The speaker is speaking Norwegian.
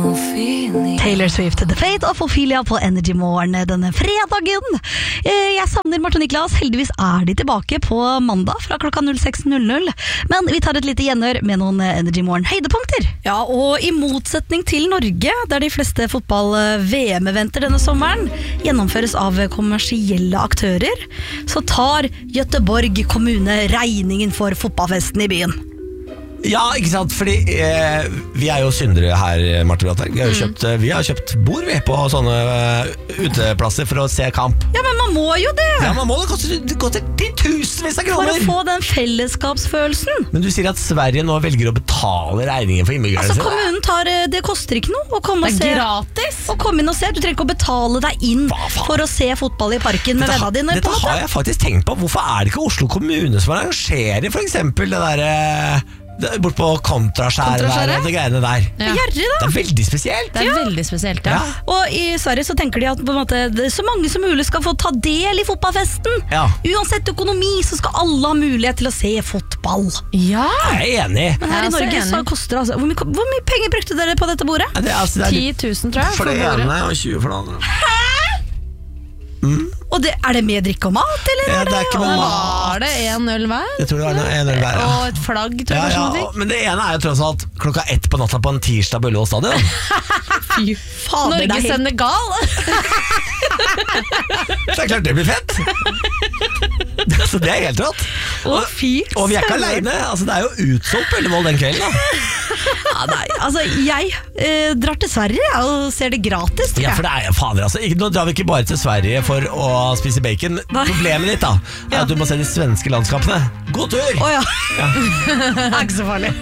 Taylor Swift, The Fate of Ophelia på Energy Morgen denne fredagen. Jeg savner Marte og Niklas. Heldigvis er de tilbake på mandag fra klokka 06.00. Men vi tar et lite gjenhør med noen Energy Morgen høydepunkter. Ja, og i motsetning til Norge, der de fleste fotball-VM-eventer denne sommeren gjennomføres av kommersielle aktører, så tar Göteborg kommune regningen for fotballfesten i byen. Ja, ikke sant, fordi vi er jo syndere her, Marte Brattberg. Vi har kjøpt bord på sånne uteplasser for å se kamp. Ja, men man må jo det. Ja, man må det koster titusenvis av kroner. For å få den fellesskapsfølelsen. Men du sier at Sverige nå velger å betale regningen for innbyggerne sine. Kommunen tar, det koster ikke noe å komme og se. Det er gratis. Å komme inn og se, du trenger ikke å betale deg inn for å se fotball i parken med vennene dine. Dette har jeg faktisk tenkt på. Hvorfor er det ikke Oslo kommune som arrangerer for eksempel det der... bort på kontraskjæret der og de greiene der. Ja. Gjerrig, da. Det er veldig spesielt. Det er veldig spesielt, ja. Og i Sverige så tenker de at på en måte, så mange som mulig skal få ta del i fotballfesten. Uansett økonomi så skal alle ha mulighet til å se fotball. Ja, jeg er enig. Men her i Norge så koster det altså hvor mye penger brukte dere på dette bordet? Det er 10 000 tror jeg for det ene og 20 for det andre. Hæ? Og er det med drikke og mat, eller? Ja, det er ikke med mat. Var det en øl hver? Jeg tror det var en øl hver, Og et flagg, tror jeg. Ja, men det ene er jo tross alt 1:00 på natta på en tirsdag på Ullevål stadion. Fy fader, Norge-Senegal. Det er klart det blir fett. Så det er helt rått. Og vi er ikke alene. Altså, det er jo utsolgt på Ullevål den kvelden da. Ja, nei, altså jeg drar til Sverige og ser det gratis. Ja, for det er fader altså. Nå drar vi ikke bare til Sverige for å spise bacon. Problemet ditt da er at du må se de svenske landskapene. God tur! Det er ikke så farlig.